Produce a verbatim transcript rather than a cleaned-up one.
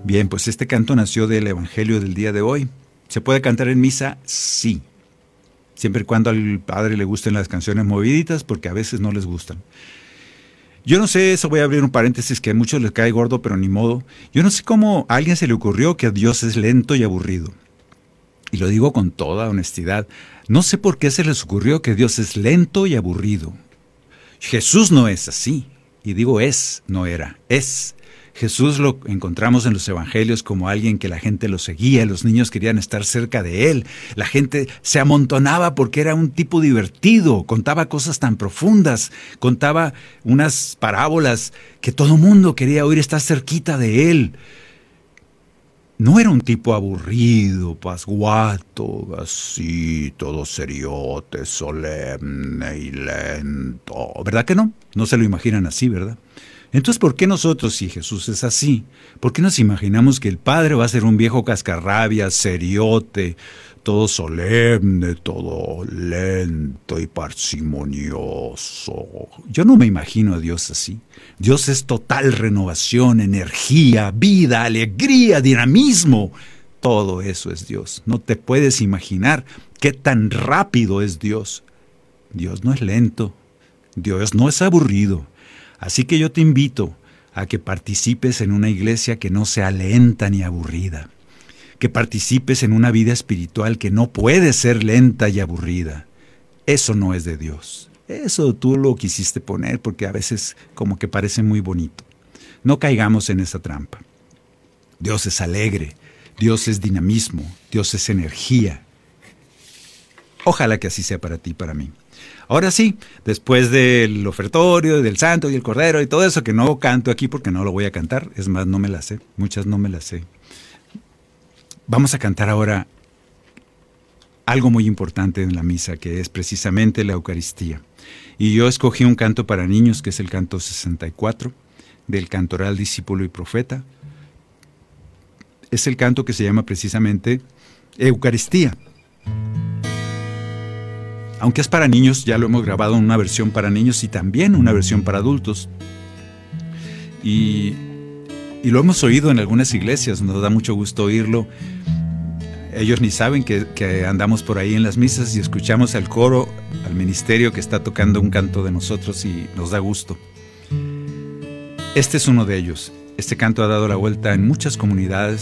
Bien, pues este canto nació del Evangelio del día de hoy. ¿Se puede cantar en misa? Sí. Siempre y cuando al padre le gusten las canciones moviditas, porque a veces no les gustan. Yo no sé, eso voy a abrir un paréntesis que a muchos les cae gordo, pero ni modo. Yo no sé cómo a alguien se le ocurrió que Dios es lento y aburrido. Y lo digo con toda honestidad. No sé por qué se les ocurrió que Dios es lento y aburrido. Jesús no es así. Y digo es, no era, es. Jesús lo encontramos en los evangelios como alguien que la gente lo seguía, los niños querían estar cerca de él, la gente se amontonaba porque era un tipo divertido, contaba cosas tan profundas, contaba unas parábolas que todo mundo quería oír, estar cerquita de él. No era un tipo aburrido, pasguato, así, todo seriote, solemne y lento. ¿Verdad que no? No se lo imaginan así, ¿verdad? Entonces, ¿por qué nosotros, si Jesús es así, por qué nos imaginamos que el Padre va a ser un viejo cascarrabias, seriote, todo solemne, todo lento y parsimonioso? Yo no me imagino a Dios así. Dios es total renovación, energía, vida, alegría, dinamismo. Todo eso es Dios. No te puedes imaginar qué tan rápido es Dios. Dios no es lento. Dios no es aburrido. Así que yo te invito a que participes en una iglesia que no sea lenta ni aburrida, que participes en una vida espiritual que no puede ser lenta y aburrida. Eso no es de Dios. Eso tú lo quisiste poner porque a veces como que parece muy bonito. No caigamos en esa trampa. Dios es alegre, Dios es dinamismo, Dios es energía. Ojalá que así sea para ti y para mí. Ahora sí, después del ofertorio, del santo y el cordero y todo eso que no canto aquí porque no lo voy a cantar, es más, no me las sé, muchas no me las sé. Vamos a cantar ahora algo muy importante en la misa, que es precisamente la Eucaristía. Y yo escogí un canto para niños, que es el canto sesenta y cuatro, del cantoral Discípulo y Profeta. Es el canto que se llama precisamente Eucaristía. Aunque es para niños, ya lo hemos grabado en una versión para niños y también una versión para adultos. Y, y lo hemos oído en algunas iglesias, nos da mucho gusto oírlo. Ellos ni saben que, que andamos por ahí en las misas y escuchamos al coro, al ministerio que está tocando un canto de nosotros y nos da gusto. Este es uno de ellos. Este canto ha dado la vuelta en muchas comunidades